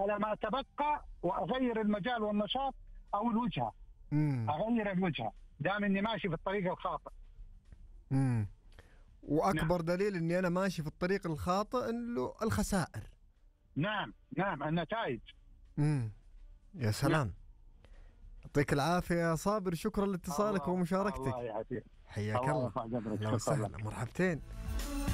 على ما تبقى وأغير المجال والنشاط أو الوجهة. أغير الوجهة دام إني ماشي في الطريق الخاطئ. وأكبر دليل إني أنا ماشي في الطريق الخاطئ إنه الخسائر. نعم النتائج. يا سلام. يعطيك العافية يا صابر، شكرا لاتصالك ومشاركتك. الله يعافيك. حياك الله. أهلا وسهلا، مرحبتين.